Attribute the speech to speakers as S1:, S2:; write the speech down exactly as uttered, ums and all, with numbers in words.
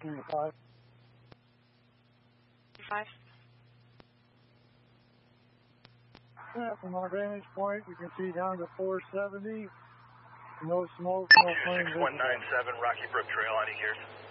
S1: Five.
S2: Five.
S1: Yeah, from our vantage point, we can see down to four seventy. No smoke, no flame.
S3: six one nine seven Rocky Brook Trail, out of here.